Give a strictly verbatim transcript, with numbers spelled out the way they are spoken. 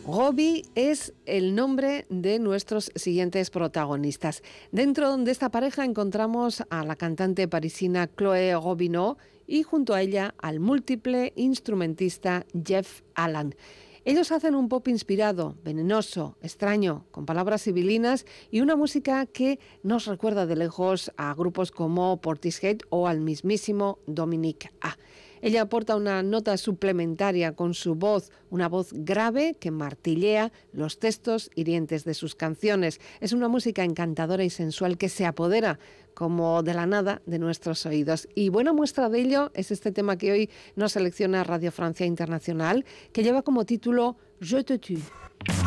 Robbie es el nombre de nuestros siguientes protagonistas. Dentro de esta pareja encontramos a la cantante parisina Chloé Robineau y junto a ella al múltiple instrumentista Jeff Allan. Ellos hacen un pop inspirado, venenoso, extraño, con palabras sibilinas y una música que nos recuerda de lejos a grupos como Portishead o al mismísimo Dominic A. Ella aporta una nota suplementaria con su voz, una voz grave que martillea los textos hirientes de sus canciones. Es una música encantadora y sensual que se apodera como de la nada de nuestros oídos. Y buena muestra de ello es este tema que hoy nos selecciona Radio Francia Internacional, que lleva como título Je te tue.